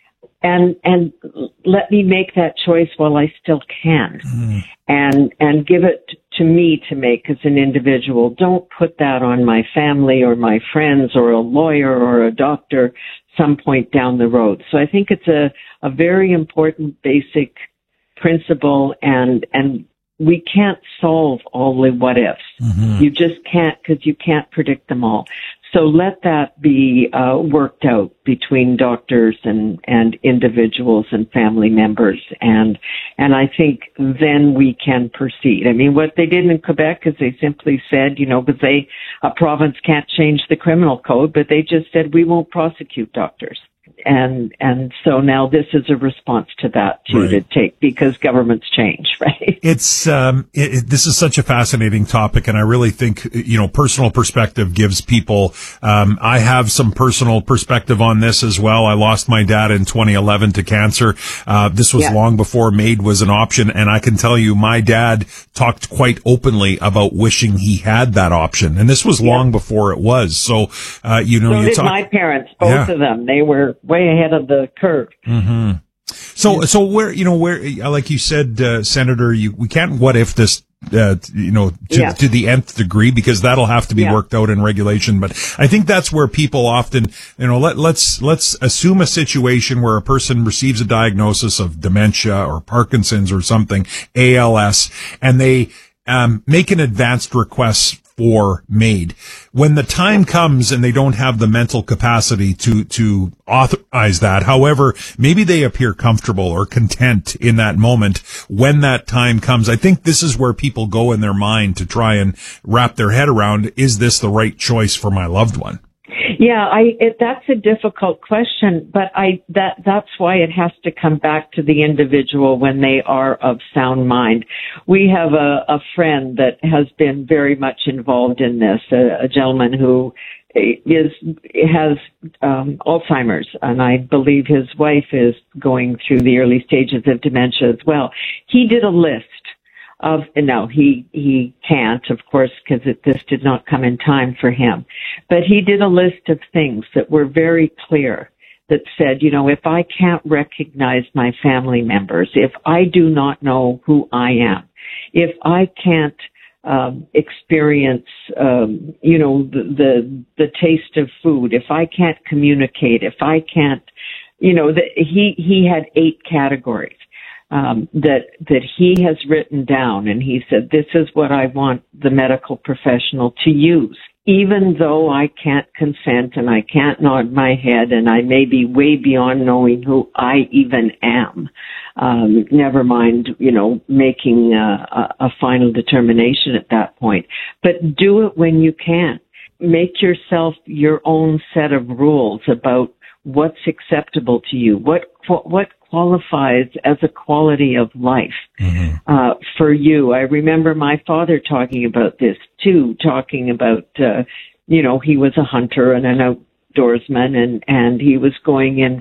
And, and let me make that choice while I still can. Mm. And, and give it to me to make as an individual. Don't put that on my family or my friends or a lawyer or a doctor some point down the road. So I think it's a, a very important basic principle, and, and we can't solve all the what ifs. Mm-hmm. You just can't, because you can't predict them all. So let that be uh, worked out between doctors and, and individuals and family members, and and I think then we can proceed. I mean, what they did in Quebec is they simply said, you know, because they a province can't change the criminal code, but they just said we won't prosecute doctors. And and so now this is a response to that too, right. to take, because governments change, right? It's um, it, it, this is such a fascinating topic, and I really think, you know, personal perspective gives people. Um, I have some personal perspective on this as well. I lost my dad in twenty eleven to cancer. Uh, this was yeah. long before MAID was an option, and I can tell you, my dad talked quite openly about wishing he had that option, and this was yeah. long before it was. So, uh, you know, so you did talk- my parents, both yeah. of them. They were way ahead of the curve. Mm-hmm. So, so where, you know, where, like you said, uh, Senator, you, we can't what if this, uh, you know, to, yeah. to the nth degree, because that'll have to be yeah. worked out in regulation. But I think that's where people often, you know, let, let's, let's assume a situation where a person receives a diagnosis of dementia or Parkinson's or something, A L S, and they, um, make an advanced request for MAID. When the time comes and they don't have the mental capacity to, to authorize that, however, maybe they appear comfortable or content in that moment when that time comes. I think this is where people go in their mind to try and wrap their head around, is this the right choice for my loved one? Yeah, I, it, that's a difficult question, but I, that, that's why it has to come back to the individual when they are of sound mind. We have a, a friend that has been very much involved in this, a, a gentleman who is, has, um, Alzheimer's, and I believe his wife is going through the early stages of dementia as well. He did a list of, no, he, he can't, of course, because this did not come in time for him. But he did a list of things that were very clear that said, you know, if I can't recognize my family members, if I do not know who I am, if I can't, um, experience, um, you know, the, the, the taste of food, if I can't communicate, if I can't, you know, the, he, he had eight categories. Um, that, that he has written down, and he said, this is what I want the medical professional to use. Even though I can't consent and I can't nod my head and I may be way beyond knowing who I even am, um, never mind, you know, making a, a, a final determination at that point. But do it when you can. Make yourself your own set of rules about what's acceptable to you, what, what qualifies as a quality of life, mm-hmm. uh, for you. I remember my father talking about this too, talking about, uh, you know, he was a hunter and an outdoorsman, and, and he was going in for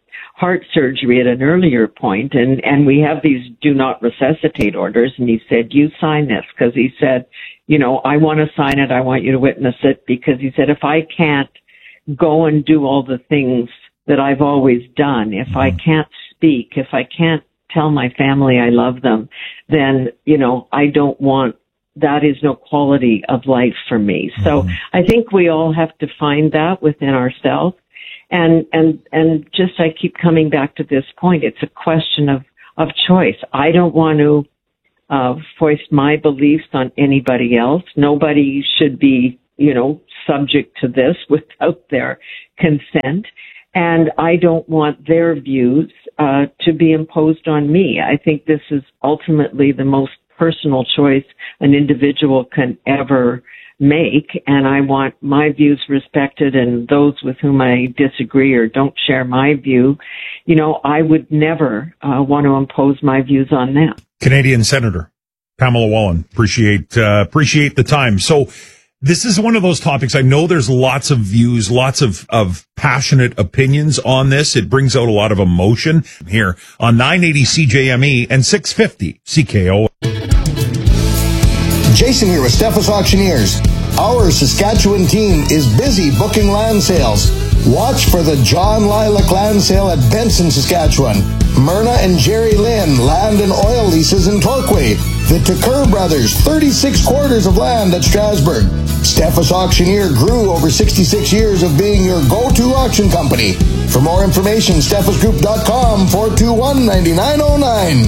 heart surgery at an earlier point, and, and we have these do not resuscitate orders, and he said, you sign this, because he said, you know, I want to sign it, I want you to witness it, because he said, if I can't go and do all the things that I've always done, if I can't speak, if I can't tell my family I love them, then, you know, I don't want, that is no quality of life for me. So I think we all have to find that within ourselves. And, and, and just, I keep coming back to this point. It's a question of, of choice. I don't want to, uh, foist my beliefs on anybody else. Nobody should be, you know, subject to this without their consent. And I don't want their views, uh, to be imposed on me. I think this is ultimately the most personal choice an individual can ever make, and I want my views respected, and those with whom I disagree or don't share my view, you know, I would never uh, want to impose my views on them. Canadian Senator Pamela Wallin, appreciate uh, appreciate the time. So this is one of those topics. I know there's lots of views, lots of, of passionate opinions on this. It brings out a lot of emotion here on nine eighty C J M E and six fifty C K O. Jason here with Steffes Auctioneers. Our Saskatchewan team is busy booking land sales. Watch for the John Lilac Land Sale at Benson, Saskatchewan. Myrna and Jerry Lynn Land and Oil Leases in Torquay. The Tucker Brothers, thirty-six quarters of land at Strasbourg. Steffes Auctioneer grew over sixty-six years of being your go-to auction company. For more information, steffes group dot com, four two one, nine nine zero nine.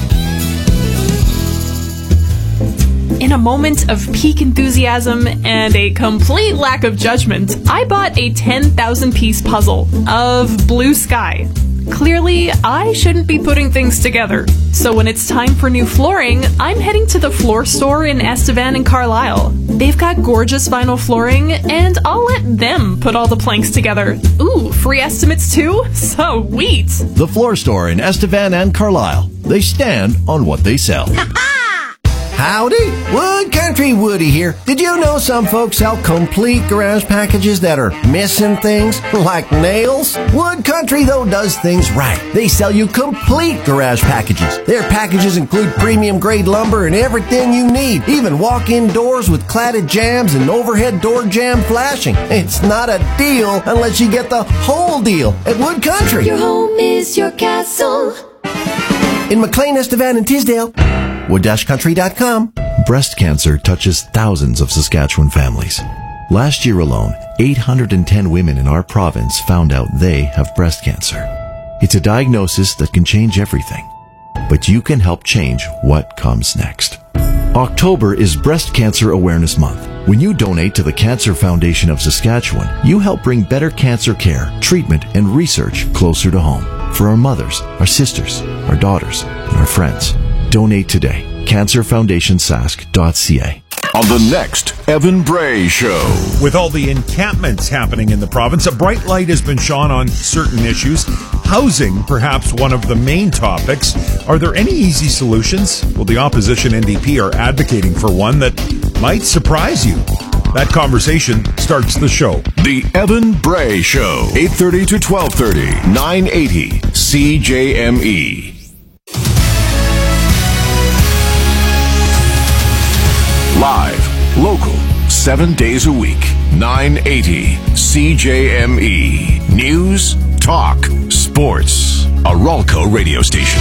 In a moment of peak enthusiasm and a complete lack of judgment, I bought a ten thousand piece puzzle of blue sky. Clearly, I shouldn't be putting things together. So when it's time for new flooring, I'm heading to the floor store in Estevan and Carlisle. They've got gorgeous vinyl flooring, and I'll let them put all the planks together. Ooh, free estimates too? Sweet! The floor store in Estevan and Carlisle. They stand on what they sell. Howdy, Wood Country Woody here. Did you know some folks sell complete garage packages that are missing things, like nails? Wood Country, though, does things right. They sell you complete garage packages. Their packages include premium grade lumber and everything you need, even walk-in doors with cladded jambs and overhead door jamb flashing. It's not a deal unless you get the whole deal at Wood Country. Your home is your castle. In McLean, Estevan, and Tisdale. wood country dot com. Breast cancer touches thousands of Saskatchewan families. Last year alone, eight hundred ten women in our province found out they have breast cancer. It's a diagnosis that can change everything, but you can help change what comes next. October is Breast Cancer Awareness Month. When you donate to the Cancer Foundation of Saskatchewan, you help bring better cancer care, treatment, and research closer to home for our mothers, our sisters, our daughters, and our friends. Donate today. cancer foundation sask dot c a. On the next Evan Bray Show. With all the encampments happening in the province, a bright light has been shone on certain issues. Housing, perhaps one of the main topics. Are there any easy solutions? Well, the opposition N D P are advocating for one that might surprise you. That conversation starts the show. The Evan Bray Show, eight thirty to twelve thirty, nine eighty C J M E. Live, local, seven days a week, nine eighty C J M E. News, talk, sports. A Ralco radio station.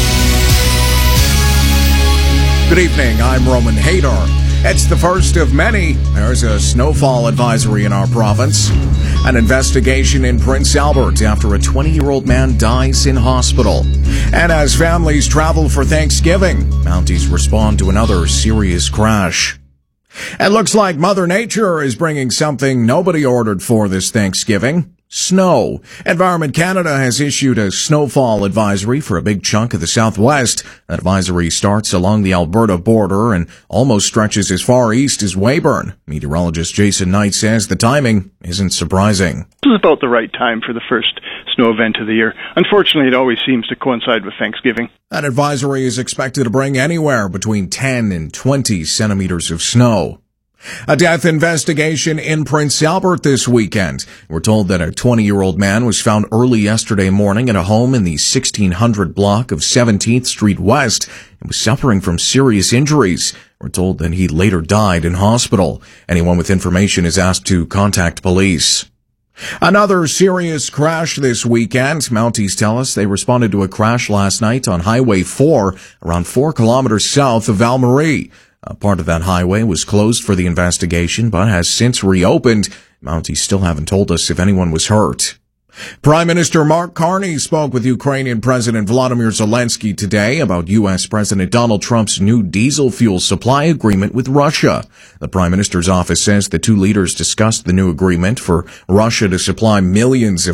Good evening, I'm Roman Hadar. It's the first of many. There's a snowfall advisory in our province. An investigation in Prince Albert after a twenty-year-old man dies in hospital. And as families travel for Thanksgiving, Mounties respond to another serious crash. It looks like Mother Nature is bringing something nobody ordered for this Thanksgiving. Snow. Environment Canada has issued a snowfall advisory for a big chunk of the southwest. That advisory starts along the Alberta border and almost stretches as far east as Weyburn. Meteorologist Jason Knight says the timing isn't surprising. This is about the right time for the first snow event of the year. Unfortunately, it always seems to coincide with Thanksgiving. That advisory is expected to bring anywhere between ten and twenty centimeters of snow. A death investigation in Prince Albert this weekend. We're told that a twenty-year-old man was found early yesterday morning at a home in the sixteen hundred block of seventeenth Street West and was suffering from serious injuries. We're told that he later died in hospital. Anyone with information is asked to contact police. Another serious crash this weekend. Mounties tell us they responded to a crash last night on Highway four, around four kilometers south of Val-Marie. A part of that highway was closed for the investigation, but has since reopened. Mounties still haven't told us if anyone was hurt. Prime Minister Mark Carney spoke with Ukrainian President Volodymyr Zelensky today about U S President Donald Trump's new diesel fuel supply agreement with Russia. The Prime Minister's office says the two leaders discussed the new agreement for Russia to supply millions of